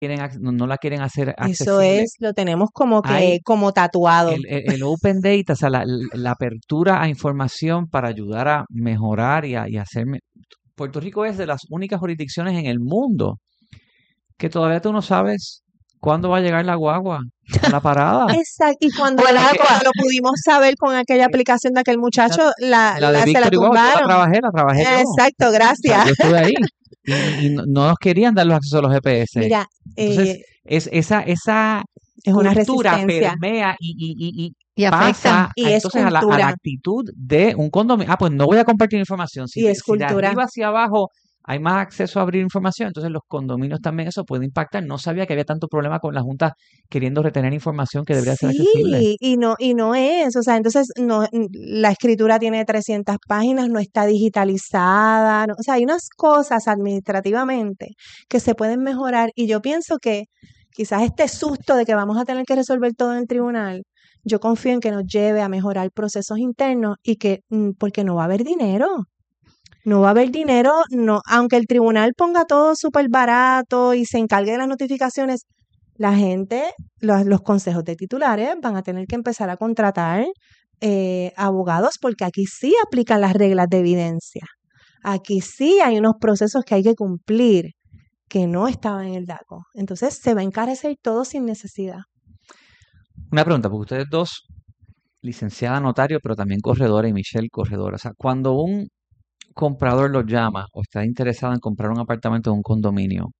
no la quieren hacer Eso accesible. lo tenemos como Hay tatuado. el open data, o sea, la apertura a información para ayudar a mejorar y hacer. Puerto Rico es de las únicas jurisdicciones en el mundo que todavía tú no sabes cuándo va a llegar la guagua a la parada. Exacto. Y cuando O el agua. lo pudimos saber con aquella aplicación de aquel muchacho, de se la Victory Wow, yo tumbaron. la trabajé yo. Exacto, O sea, gracias. yo estuve ahí y no nos querían dar los accesos a los GPS. Mira, entonces esa es una cultura resistencia. permea y afecta. pasa Y es entonces a la cultura. actitud de un condominio. Pues no voy a compartir información. Y es si de cultura. arriba hacia abajo hay más acceso a abrir información, entonces los condominios también eso puede impactar. No sabía que había tanto problema con la Junta queriendo retener información que debería ser accesible. Sí, y no es, o sea, entonces la escritura tiene 300 páginas, no está digitalizada, o sea, hay unas cosas administrativamente que se pueden mejorar y yo pienso que quizás este susto de que vamos a tener que resolver todo en el tribunal, yo confío en que nos lleve a mejorar procesos internos y que, porque no va a haber dinero. No va a haber dinero, no, aunque el tribunal ponga todo súper barato y se encargue de las notificaciones, la gente, los consejos de titulares van a tener que empezar a contratar abogados porque aquí sí aplican las reglas de evidencia. Aquí sí hay unos procesos que hay que cumplir que no estaban en el DACO. Entonces se va a encarecer todo sin necesidad. Una pregunta, porque ustedes dos, licenciada notario, pero también corredora y Michelle corredora. O sea, cuando un comprador los llama o está interesado en comprar un apartamento en un condominio,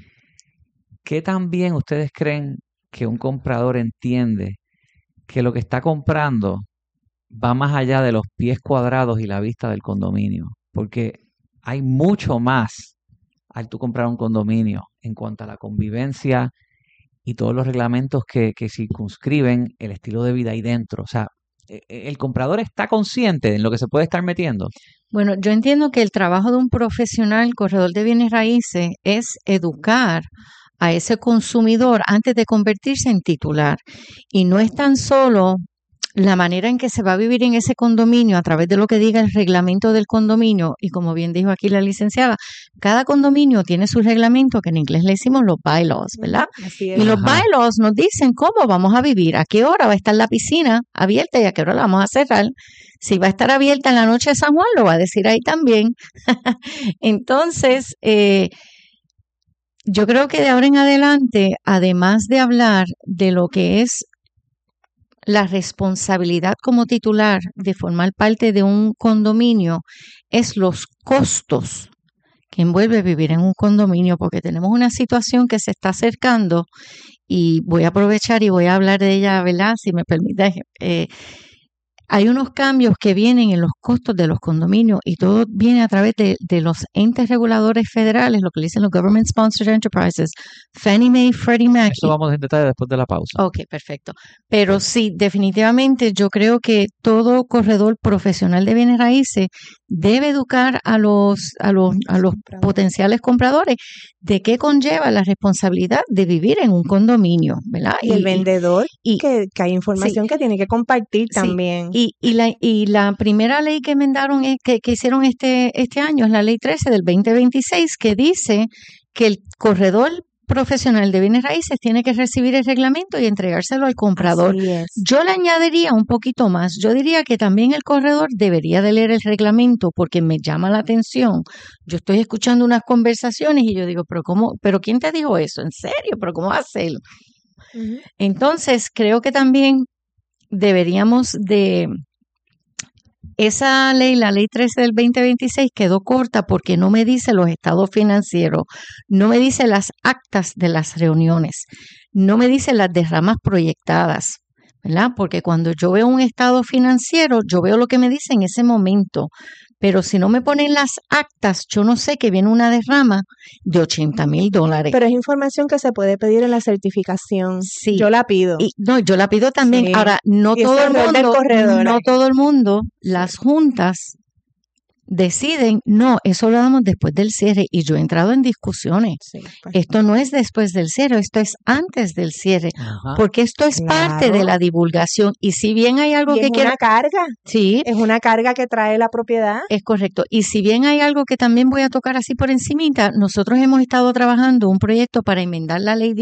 ¿qué tan bien ustedes creen que un comprador entiende que lo que está comprando va más allá de los pies cuadrados y la vista del condominio? Porque hay mucho más al tú comprar un condominio en cuanto a la convivencia y todos los reglamentos que circunscriben el estilo de vida ahí dentro. O sea, ¿el comprador está consciente en lo que se puede estar metiendo? Bueno, yo entiendo que el trabajo de un profesional corredor de bienes raíces es educar a ese consumidor antes de convertirse en titular. Y no es tan solo la manera en que se va a vivir en ese condominio a través de lo que diga el reglamento del condominio, y como bien dijo aquí la licenciada, cada condominio tiene su reglamento, que en inglés le decimos los bylaws, ¿verdad? Así es. Y los bylaws nos dicen cómo vamos a vivir, a qué hora va a estar la piscina abierta y a qué hora la vamos a cerrar. Si va a estar abierta en la noche de San Juan, lo va a decir ahí también. Entonces, yo creo que de ahora en adelante, además de hablar de lo que es la responsabilidad como titular de formar parte de un condominio, es los costos que envuelve vivir en un condominio, porque tenemos una situación que se está acercando y voy a aprovechar y voy a hablar de ella, ¿verdad? Si me permite. Hay unos cambios que vienen en los costos de los condominios y todo viene a través de los entes reguladores federales, lo que le dicen los Government Sponsored Enterprises, Fannie Mae, Freddie Mac. Eso vamos en detalle después de la pausa. Ok, perfecto. Pero sí, definitivamente yo creo que todo corredor profesional de bienes raíces debe educar a los potenciales compradores de qué conlleva la responsabilidad de vivir en un condominio, ¿verdad? Y el vendedor, que hay información que tiene que compartir también. Y la primera ley que enmendaron, que hicieron este año, es la ley 13 del 2026, que dice que el corredor profesional de bienes raíces tiene que recibir el reglamento y entregárselo al comprador. Yo le añadiría un poquito más. Yo diría que también el corredor debería de leer el reglamento porque me llama la atención. Yo estoy escuchando unas conversaciones y yo digo, pero ¿quién te dijo eso? ¿En serio? ¿Pero cómo va a hacerlo? Uh-huh. Entonces, creo que también deberíamos de... Esa ley, la ley 13 del 2026, quedó corta porque no me dice los estados financieros, no me dice las actas de las reuniones, no me dice las derramas proyectadas, ¿verdad? Porque cuando yo veo un estado financiero, yo veo lo que me dice en ese momento, pero si no me ponen las actas, yo no sé que viene una derrama de $80,000. Pero es información que se puede pedir en la certificación. Sí. Yo la pido. Yo la pido también. Sí. Ahora, no todo el mundo, las juntas deciden, no, eso lo damos después del cierre. Y yo he entrado en discusiones. Sí, pues, Esto no es después del cierre, esto es antes del cierre, Ajá. porque esto es parte de Claro. la divulgación. Y si bien hay algo y que es quiero, una carga, sí, es una carga que trae la propiedad. es correcto. Y si bien hay algo que también voy a tocar así por encimita, nosotros hemos estado trabajando un proyecto para enmendar la ley